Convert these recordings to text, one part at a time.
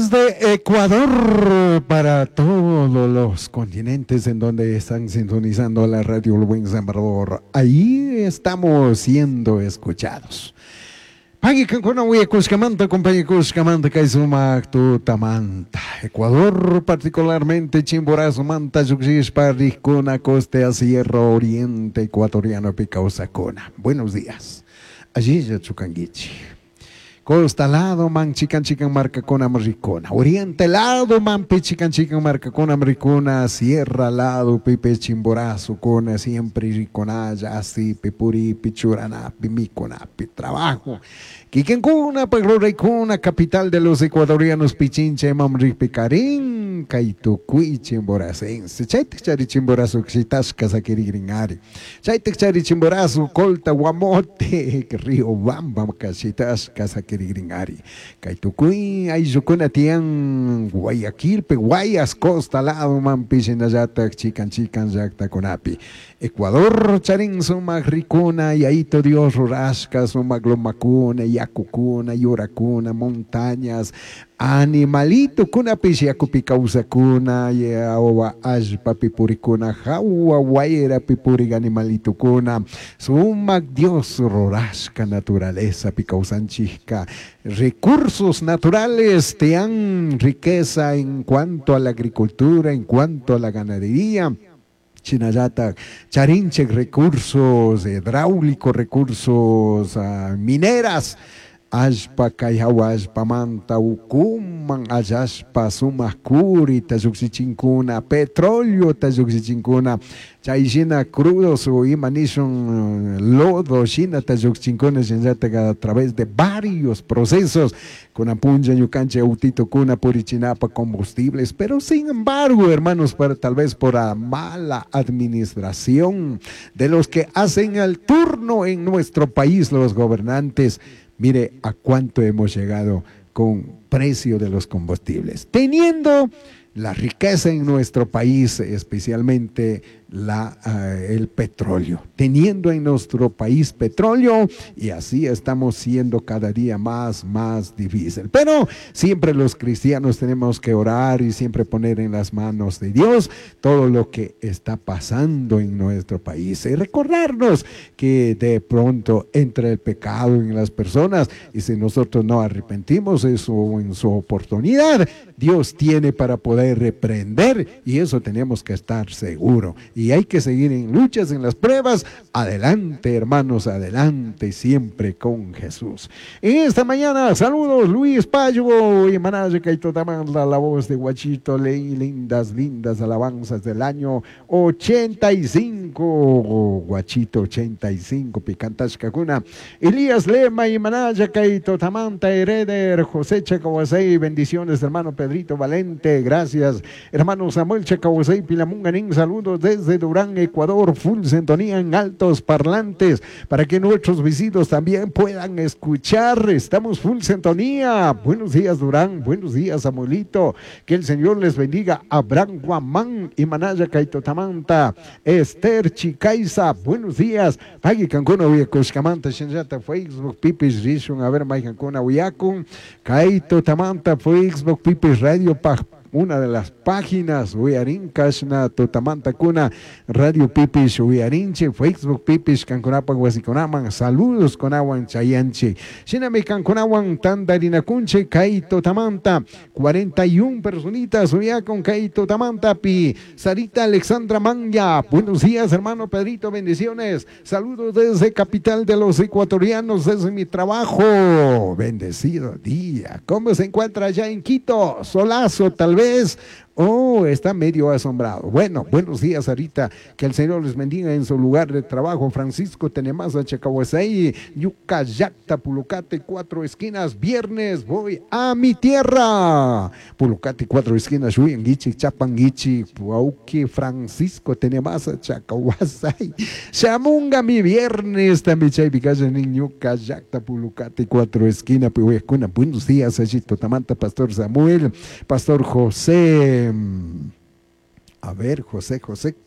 desde Ecuador para todos los continentes en donde están sintonizando la radio El Buen Sembrador. Ahí estamos siendo escuchados. Pagi Cancuna, Cuscamanta, compañía Cuscamanta, Kaizuma, Tutamanta. Ecuador, particularmente Chimborazo, Manta, Yuxis, Parricuna, Costa, Sierra Oriente, Ecuatoriano, Picausacona. Buenos días. Allí ya Chucanguichi. Costa lado man chican marca con americona. Oriente lado man chican marca con americona. Sierra lado pipe chimborazo con siempre riconaya así pipuri pichurana pimicona trabajo. Quiquencuna Pagloricuna, capital de los ecuatorianos Pichinche Mamri Picarín Caitucuy Chimboracense. Chaitic Chimborazo Xitasca Saquirigringari. Chaitic Chimborazo Colta Guamote Río Bamba Cachitasca Saquirigringari. Caitucuy Ayucuna Tian Guayaquil Peguayas Costa Lado Mampichinayata Chican Yacta Conapi. Ecuador Charín Suma Ricuna y Aito Dios Rurasca Suma Glomacuna Yacucuna, Yoracuna, montañas, animalito, cuna pichiacupicausa cuna, yaoba ashpa pipuricuna, jaua guaira pipuriga animalito cuna, sumac Dios rorasca naturaleza picausanchica, recursos naturales te dan riqueza en cuanto a la agricultura, en cuanto a la ganadería. Chinayata, Charinche, recursos hidráulicos, recursos mineras, Ashpa, Cayawa, Ashpa, Manta, Ucuman, Ayashpa, Sumascuri, Tazuxichincuna, petróleo, Tazuxichincuna, Chaychina, crudos o imanishon, lodo, China, Tazuxichincuna, a través de varios procesos, con apunja, yucanche, autito, cuna, purichinapa, combustibles, pero sin embargo, hermanos, tal vez por la mala administración de los que hacen el turno en nuestro país, los gobernantes, mire a cuánto hemos llegado con precio de los combustibles, teniendo la riqueza en nuestro país, especialmente el petróleo, teniendo en nuestro país petróleo, y así estamos siendo cada día más difícil. Pero siempre los cristianos tenemos que orar y siempre poner en las manos de Dios todo lo que está pasando en nuestro país y recordarnos que de pronto entra el pecado en las personas y si nosotros no arrepentimos eso en su oportunidad, Dios tiene para poder reprender y eso tenemos que estar seguros. Y hay que seguir en luchas, en las pruebas. Adelante, hermanos, adelante, siempre con Jesús. En esta mañana, saludos, Luis Payo y Manaya Caitotamanda, la voz de Guachito, lindas alabanzas del año 85. Guachito 85, Picantas Cacuna. Elías Lema y Manaya Caitotamanta, Hereder, José Chacahuasei, bendiciones, hermano Pedrito Valente, gracias, hermano Samuel Chacahuasei, Pilamunganín, saludos desde Durán, Ecuador, full sintonía en altos parlantes para que nuestros visitos también puedan escuchar. Estamos full sintonía. Buenos días, Durán. Buenos días, Samuelito. Que el Señor les bendiga. Abraham Guamán y Manaya Caitotamanta, Esther Chicaiza. Buenos días. Pagi Cancuna, Uyacoscamanta, Shenjata, Facebook, Pipis Rishon, a ver, May Cancuna, Uyacun, Caitotamanta, Facebook, Pipis Radio, una de las páginas, Uyarin, Kashna, Totamanta Cuna, Radio Pipis, Uyarinche, Facebook Pipis, Cancunapa, Huasiconaman, saludos con Aguan Chayanche, Shinami Cancunawan, Tandarinacunche, Caito Tamanta, 41 personitas, Uyacon, Caito Tamanta, Pi, Sarita Alexandra Manya, buenos días, hermano Pedrito, bendiciones, saludos desde capital de los ecuatorianos, desde mi trabajo, bendecido día, ¿cómo se encuentra allá en Quito? Solazo, tal vez, está medio asombrado. Bueno, buenos días, Sarita, que el Señor les bendiga en su lugar de trabajo. Francisco Tenemasa, Chacahuasei, Yucayacta, Pulucate, 4 esquinas, viernes voy a mi tierra. Pulucate, 4 esquinas, Huyanguichi, Chapanguichi, Puauque, Francisco Tenemasa, Chacahuasei, Chamunga, mi viernes, también Chaypicayan, Yucayacta, Pulucate, 4 esquinas, Puaucuna. Buenos días, Ayito Tamanta, Pastor Samuel, Pastor José A ver, José,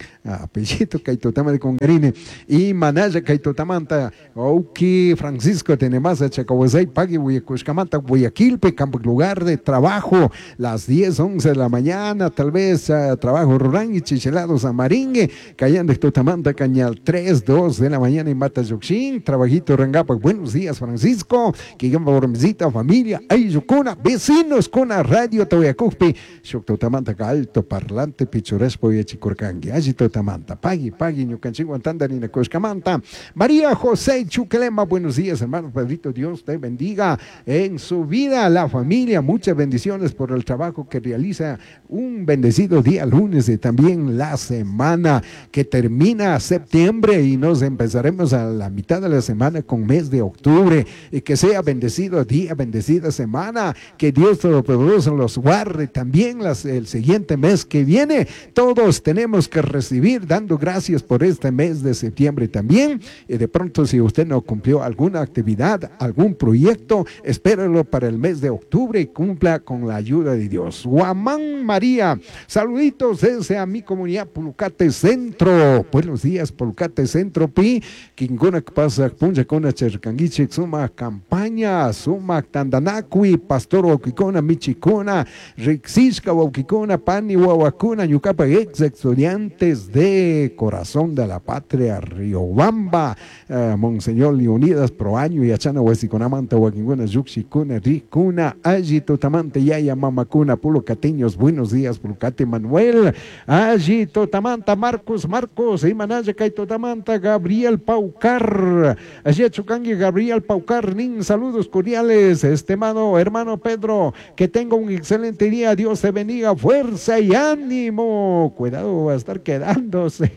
apellido Caitotama de Congarine, y Manaya Caitotamanta, Auki Francisco Tenemasa, Chacabozay, Pagui, Huayacuscamanta, Guayaquilpe, campo lugar de trabajo, las 10, 11 de la mañana, tal vez trabajo rural y chichelados a Maringue, Cayan de Totamanta, Cañal 3, 2 de la mañana en Matayoxín, trabajito Rangapa, buenos días, Francisco, que llama por visita, familia, Ayucuna, vecinos con la radio Toyacupi, Xoctotamanta, alto parlante, Pichu. Respoy Chicorcangue, Agito Tamanta, Pagui, Ñucanchiguantandarina, Coscamanta, María José Chuquelema, buenos días, hermano Pedrito, Dios te bendiga en su vida, la familia, muchas bendiciones por el trabajo que realiza, un bendecido día lunes y también la semana que termina septiembre y nos empezaremos a la mitad de la semana con mes de octubre, y que sea bendecido día, bendecida semana, que Dios Todopoderoso los guarde también el siguiente mes que viene. Todos tenemos que recibir dando gracias por este mes de septiembre también, y de pronto si usted no cumplió alguna actividad, algún proyecto, espérelo para el mes de octubre y cumpla con la ayuda de Dios. Guamán María, saluditos desde a mi comunidad Pulucate Centro, buenos días Pulucate Centro, pi, quingona que pasa, punja con chercanguiche, suma campaña, suma tandanacui, pastor Wauquicona, michicona, rixisca Wauquicona, pani Wawacuna, Yucapa, ex estudiantes de Corazón de la Patria, Riobamba, Monseñor Leonidas, Proaño y Achana, Huesiconamanta, Huaquinguna, Yuxicuna, Ricuna, Agito Tamante, Yaya, Mamacuna, Pulo Cateños, buenos días, Pulcate Manuel, Agito Tamanta, Marcos, Imanaya, Caito Tamanta, Gabriel Paucar, Ayechucangue, Gabriel Paucar, Nin, saludos cordiales, estimado hermano Pedro, que tenga un excelente día, Dios te bendiga, fuerza y ánimo. Cuidado, va a estar quedándose.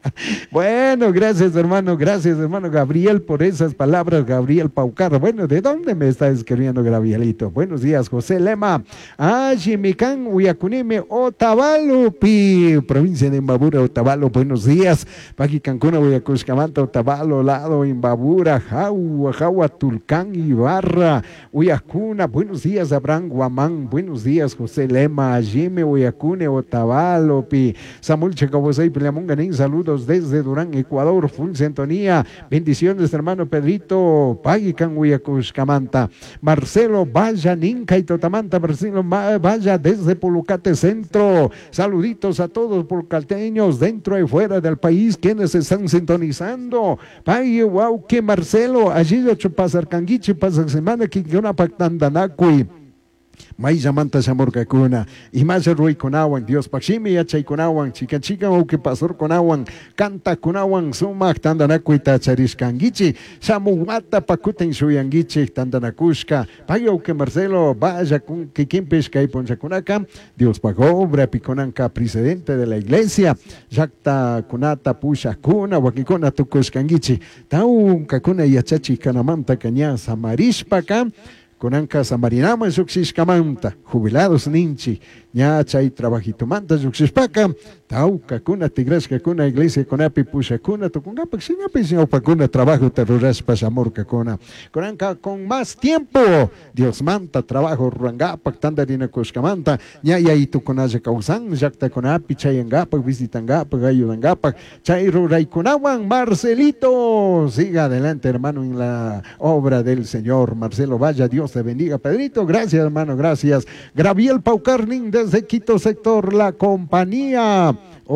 Bueno, gracias hermano Gabriel por esas palabras, Gabriel Paucar. Bueno, ¿de dónde me está escribiendo Gabrielito? Buenos días, José Lema. Jimicán, Uyacunime, Otavalo, provincia de Imbabura, Otavalo, buenos días. Paqui Cancuna, Uyacuscamanta, Otavalo, Lado, Imbabura, Jaua, Tulcán, Ibarra, Uyacuna, buenos días, Abraham Guamán, buenos días, José Lema, Jime, Uyacune, Otavalo, Samuel Chacabozay, Pilamunganín, saludos desde Durán, Ecuador, full sintonía, bendiciones hermano Pedrito, Pagican, Huayacuscamanta, Marcelo Vaya, Ninca y Totamanta, Marcelo Vaya desde Pulucate Centro, saluditos a todos pulcateños dentro y fuera del país, quienes están sintonizando, Pagui, wow, que Marcelo, allí de Chupasarcanguichi, pasa semana, que una pactandanacui. Maya manta chamorca cuna, y más ruy con aguan, Dios paximi yachay con aguan, chica o que pasor con aguan, canta con aguan, sumak tandanacuita chariscanguichi, samuata pacuten suyanguichi, tandanacushka, payo que Marcelo vaya con que quien pesca y ponchacunaca, Dios pagó, obra piconanca, presidente de la iglesia, jacta kunata pusha cuna, wakikona tucuscanguichi, tau cacuna yachachi canamanta caña samarishpaca, Conanca Samarinama, Xuxiscamanta, jubilados ninchi, ñacha y trabajito manta, Xuxispaca, Tauca, Cuna, Tigresca, Cuna, Iglesia, Conapi, Pusha, Cuna, Tucungapac, Sinapi, Cuna, Trabajo, Terrorespa, Amorca, Cona, Conanca, con más tiempo, Dios manta, trabajo, Rangapac, Tandarina, Coscamanta, ñaya y Tuconaya Causan, Jacta, Conapi, Chayangapac, Visitangapac, Ayudangapac, Chairo, Raiconawan, Marcelito, siga adelante, hermano, en la obra del Señor, Marcelo Vaya, Dios te bendiga, Pedrito, gracias, hermano, gracias, Gabriel Paucarnin, desde Quito, sector La Compañía,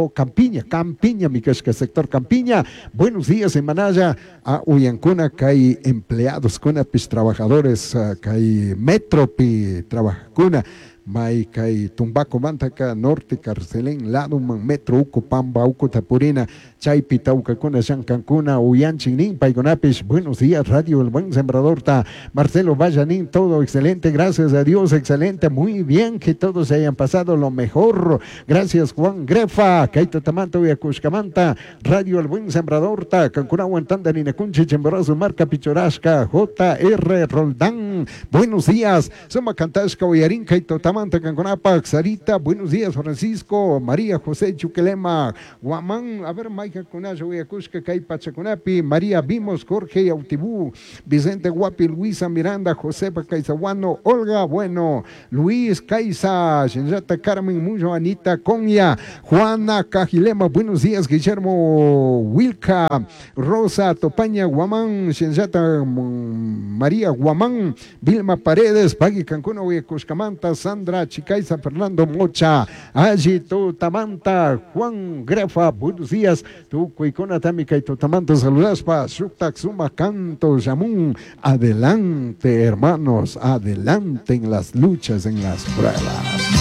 Campiña, mi casca, sector Campiña, buenos días en Manaya, a Uyancuna, que hay empleados, trabajadores, que hay metro, trabajacuna, Maicay, Tumbaco, Mantaca, Norte, Carcelén, Laduman, Metro, Uco, Pamba, Uco, Tapurina, Chaipita, Ucacuna, Chancancuna, Uyanchinin, Paigonapis, buenos días, Radio El Buen Sembrador, Marcelo Vallanín, todo excelente, gracias a Dios, excelente, muy bien, que todos se hayan pasado lo mejor, gracias Juan Grefa, Caito Tamanta, Uyacuscamanta, Radio El Buen Sembrador, Cancuna, Aguantanda, Ninacunchi, Chembarazo, Marca Pichorasca, JR Roldán, buenos días, Soma Cantasca, Uyarín, Caito Tamanta, Tutamanta, Canconapac, Sarita, buenos días, Francisco, María José Chuquelema, Guamán, a ver, Maika Cunayo, Huyacushka, Caipachacunapi, María Vimos, Jorge Autibú, Vicente Guapi, Luisa Miranda, Josepa Caizaguano, Olga, bueno, Luis Caiza, Shenjata Carmen Muñoz, Anita Conya, Juana Cajilema, buenos días, Guillermo Wilca, Rosa Topaña, Guamán, Shenjata María Guamán, Vilma Paredes, Pagui Cancún, Cuscamanta, Sandra Chicaiza, Fernando Mocha, Allí Tutamanta, Juan Grefa, buenos días, tu Cuicona Támica y Tutamanta, saludas para Suma Canto, Yamun, adelante hermanos, adelante en las luchas, en las pruebas.